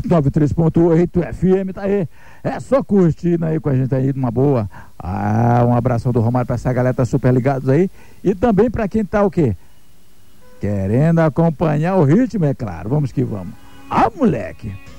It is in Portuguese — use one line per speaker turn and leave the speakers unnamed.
93.8 FM, tá aí. É só curtindo aí com a gente aí, numa boa. Um abração do Romário pra essa galera, tá super ligados aí. E também pra quem tá o quê? Querendo acompanhar o ritmo, é claro. Vamos que vamos. Moleque!